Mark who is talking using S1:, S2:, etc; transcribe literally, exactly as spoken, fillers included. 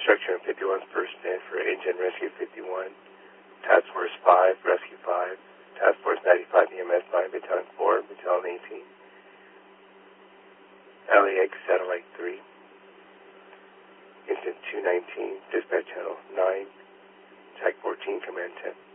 S1: Structure fifty-one's first band for Engine Rescue fifty-one, Task Force five, Rescue five, Task Force ninety-five, E M S five, Battalion four, Battalion eighteen, L A X Satellite three, Incident two nineteen, Dispatch Channel nine, T A C fourteen, Command ten.